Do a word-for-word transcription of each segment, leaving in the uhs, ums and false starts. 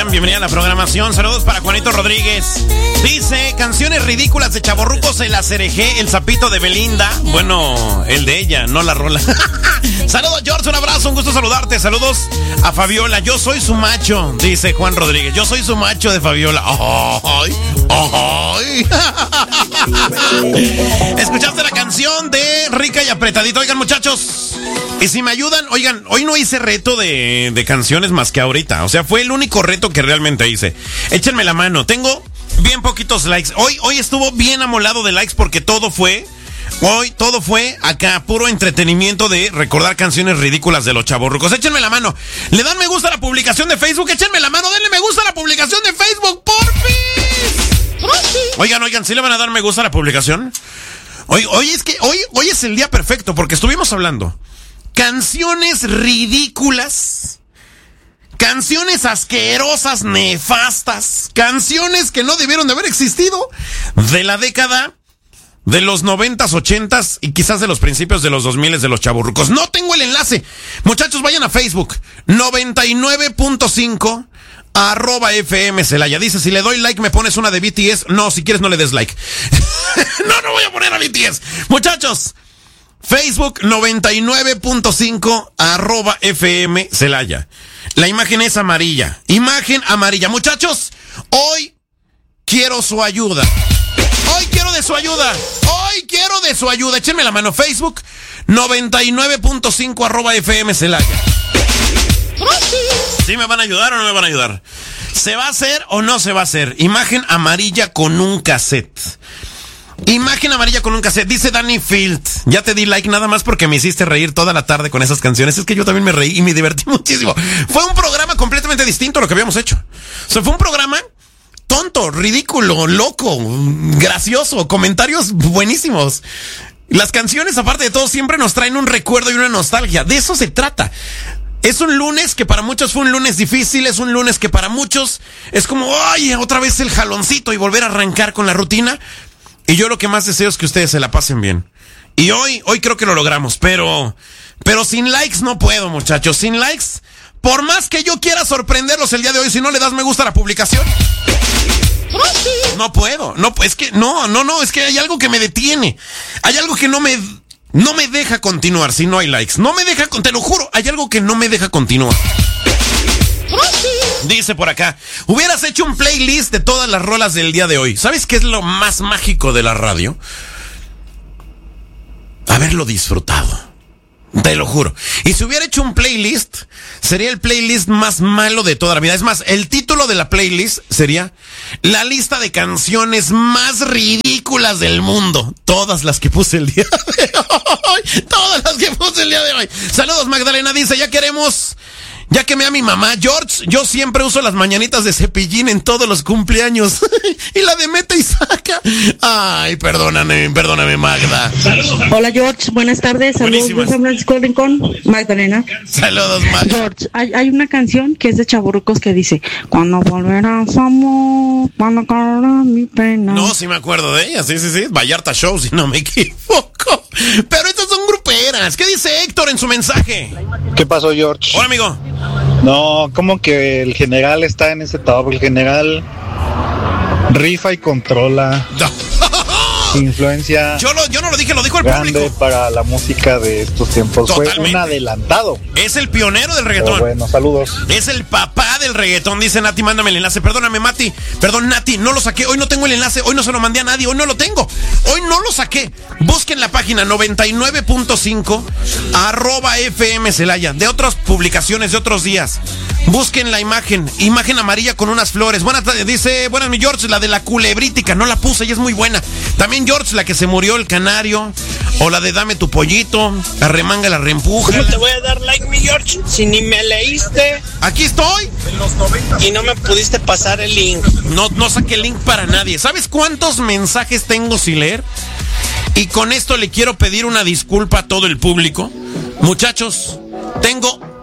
Bienvenida a la programación. Saludos para Juanito Rodríguez. Dice, canciones ridículas de chavorrucos, el acerejé, el sapito de Belinda. Bueno, el de ella, no la rola. Saludos, George, un abrazo, un gusto saludarte. Saludos a Fabiola. Yo soy su macho, dice Juan Rodríguez. Yo soy su macho de Fabiola. ¡Ay! ¡Ay! ¿Escuchaste la canción de Rica y Apretadito? Oigan, muchachos, y si me ayudan, oigan, hoy no hice reto de, de canciones más que ahorita. O sea, fue el único reto que realmente hice. Échenme la mano. Tengo bien poquitos likes. Hoy, hoy estuvo bien amolado de likes porque todo fue... Hoy todo fue acá, puro entretenimiento de recordar canciones ridículas de los chavorrucos. Échenme la mano. ¿Le dan me gusta a la publicación de Facebook? Échenme la mano, denle me gusta a la publicación de Facebook, porfis. Oigan, oigan, ¿sí le van a dar me gusta a la publicación? Hoy, hoy es que hoy, hoy es el día perfecto porque estuvimos hablando canciones ridículas, canciones asquerosas, nefastas, canciones que no debieron de haber existido de la década de los noventas, ochentas y quizás de los principios de los dos miles de los chavorrucos. No tengo el enlace. Muchachos, vayan a Facebook. noventa y nueve punto cinco arroba F M Celaya. Dice, si le doy like me pones una de B T S. No, si quieres no le des like. No, no voy a poner a B T S. Muchachos, Facebook noventa y nueve punto cinco arroba F M Celaya. La imagen es amarilla. Imagen amarilla. Muchachos, hoy quiero su ayuda. Hoy quiero de su ayuda. Hoy quiero de su ayuda. Échenme la mano. Facebook noventa y nueve punto cinco arroba F M Celaya. ¿Sí me van a ayudar o no me van a ayudar? ¿Se va a hacer o no se va a hacer? Imagen amarilla con un cassette. Imagen amarilla con un cassette. Dice Danny Field, ya te di like nada más porque me hiciste reír toda la tarde con esas canciones. Es que yo también me reí y me divertí muchísimo. Fue un programa completamente distinto a lo que habíamos hecho. O sea, fue un programa tonto, ridículo, loco, gracioso, comentarios buenísimos. Las canciones, aparte de todo, siempre nos traen un recuerdo y una nostalgia. De eso se trata. Es un lunes que para muchos fue un lunes difícil, es un lunes que para muchos es como, ay, otra vez el jaloncito y volver a arrancar con la rutina. Y yo lo que más deseo es que ustedes se la pasen bien. Y hoy, hoy creo que lo logramos, pero, pero sin likes no puedo, muchachos, sin likes. Por más que yo quiera sorprenderlos el día de hoy, si no le das me gusta a la publicación, no puedo, no, es que, no, no, no, es que hay algo que me detiene. Hay algo que no me, no me deja continuar si no hay likes. No me deja, te lo juro, hay algo que no me deja continuar. Dice por acá, hubieras hecho un playlist de todas las rolas del día de hoy. ¿Sabes qué es lo más mágico de la radio? Haberlo disfrutado. Te lo juro. Y si hubiera hecho un playlist, sería el playlist más malo de toda la vida. Es más, el título de la playlist sería la lista de canciones más ridículas del mundo. Todas las que puse el día de hoy. Todas las que puse el día de hoy. Saludos, Magdalena. Dice, ya queremos... Ya quemé a mi mamá, George, yo siempre uso las mañanitas de Cepillín en todos los cumpleaños. Y la de meta y saca. Ay, perdóname, perdóname, Magda. Hola, George, buenas tardes. Saludos de San Francisco del Rincón, Magdalena. Saludos, Magda. George, hay, hay una canción que es de chavorrucos que dice, cuando volverás, amor, cuando correrá mi pena. No, sí me acuerdo de ella, sí, sí, sí. Vallarta Show, si no me equivoco. Pero estas son gruperas. ¿Qué dice Héctor en su mensaje? ¿Qué pasó, George? Hola, amigo. No, como que el general está en ese top. El general rifa y controla. Influencia. Yo, lo, yo no lo dije, lo dijo el grande público. Para la música de estos tiempos. Totalmente. Fue un adelantado. Es el pionero del reggaetón. Pero bueno, saludos. Es el papá del reggaetón, dice Nati, mándame el enlace. Perdóname, Mati. Perdón, Nati, no lo saqué. Hoy no tengo el enlace. Hoy no se lo mandé a nadie. Hoy no lo tengo. Hoy no lo saqué. Busquen la página noventa y nueve punto cinco arroba F M Celaya. De otras publicaciones de otros días. Busquen la imagen. Imagen amarilla con unas flores. Buenas tardes. Dice, buenas, mi George, la de la culebrítica. No la puse y es muy buena. También George, la que se murió el canario, o la de dame tu pollito, arremanga la reempuja. ¿Cómo te voy a dar like, mi George, si ni me leíste? Aquí estoy. Y no me pudiste pasar el link. No, no saqué el link para nadie. ¿Sabes cuántos mensajes tengo sin leer? Y con esto le quiero pedir una disculpa a todo el público. Muchachos, tengo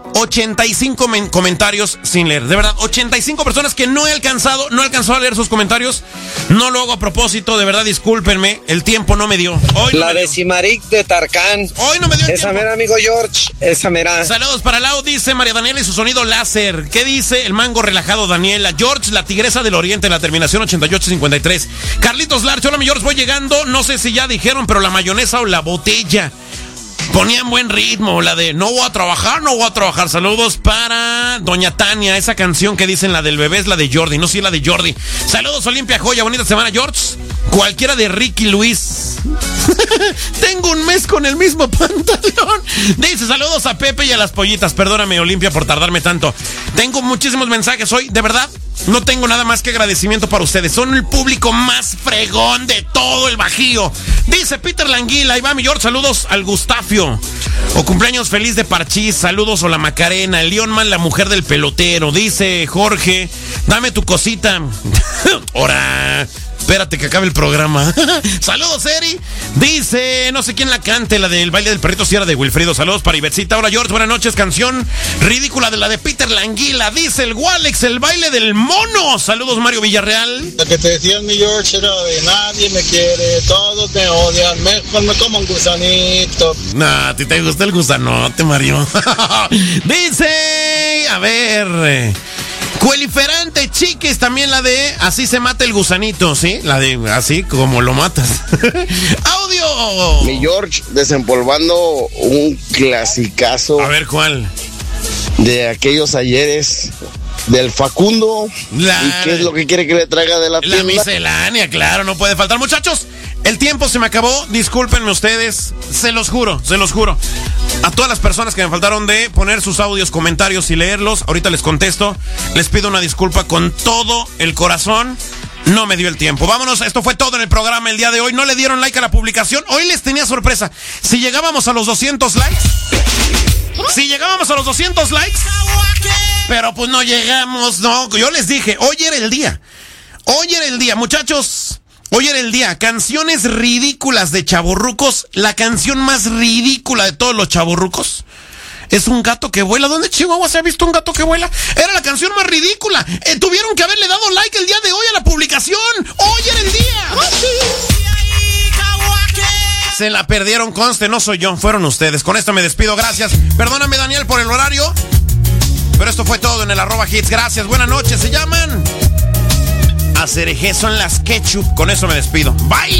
ochenta y cinco men- comentarios sin leer. De verdad, ochenta y cinco personas que no he alcanzado, no he alcanzado a leer sus comentarios. No lo hago a propósito, de verdad, discúlpenme. El tiempo no me dio. Hoy no La me dio. de Simaric de Tarkan. Hoy no me dio el Esa tiempo. mera, amigo George. Esa mera. Saludos para Lau, dice María Daniela y su sonido láser. ¿Qué dice el mango relajado Daniela? George, la tigresa del oriente, la terminación ochenta y ocho cincuenta y tres. Carlitos Larch, hola mi George, voy llegando. No sé si ya dijeron, pero la mayonesa o la botella. Ponían buen ritmo, la de no voy a trabajar, no voy a trabajar. Saludos para Doña Tania, esa canción que dicen la del bebé es la de Jordi, no sí la de Jordi. Saludos Olimpia Joya, bonita semana George. Cualquiera de Ricky Luis. Tengo un mes con el mismo pantalón. Dice saludos a Pepe y a las pollitas. Perdóname Olimpia por tardarme tanto. Tengo muchísimos mensajes hoy, de verdad. No tengo nada más que agradecimiento para ustedes. Son el público más fregón de todo el Bajío. Dice Peter Languila, ahí va mi George, saludos al Gustafio. O cumpleaños feliz de Parchís, saludos a la Macarena, el Leonman, la mujer del pelotero. Dice Jorge, dame tu cosita. Ora, espérate que acabe el programa. Saludos, Eri. Dice, no sé quién la cante, la del baile del perrito, si era de Wilfrido. Saludos para Ivetsita. Hola, George, buenas noches. Canción ridícula de la de Peter Languila. Dice el Walex, el baile del mono. Saludos, Mario Villarreal. Lo que te decía mi George era de nadie me quiere, todos me odian, mejor me como un gusanito. Nah, a ti te gusta el gusanote, Mario. Dice, a ver... Cueliferante Chiques, también la de así se mata el gusanito, ¿sí? La de así como lo matas. ¡Audio! Mi George, desempolvando un clasicazo. A ver, ¿cuál? De aquellos ayeres del Facundo. La... ¿Y qué es lo que quiere que le traiga de la tienda? La miscelánea, claro, no puede faltar. Muchachos, el tiempo se me acabó. Discúlpenme ustedes. Se los juro, se los juro. A todas las personas que me faltaron de poner sus audios, comentarios y leerlos, ahorita les contesto. Les pido una disculpa con todo el corazón. No me dio el tiempo. Vámonos, esto fue todo en el programa el día de hoy. No le dieron like a la publicación. Hoy les tenía sorpresa. Si llegábamos a los doscientos likes... Si llegábamos a los doscientos likes... Pero pues no llegamos, no. Yo les dije, hoy era el día. Hoy era el día, muchachos. Hoy era el día. Canciones ridículas de chavorrucos. La canción más ridícula de todos los chavorrucos es un gato que vuela. ¿Dónde Chihuahua se ha visto un gato que vuela? Era la canción más ridícula. Eh, tuvieron que haberle dado like el día de hoy a la publicación. Hoy era el día. Se la perdieron, conste, no soy yo, fueron ustedes. Con esto me despido, gracias. Perdóname, Daniel, por el horario. Pero esto fue todo en el arroba hits. Gracias, buenas noches. Se llaman Acereje, son las ketchup. Con eso me despido. Bye.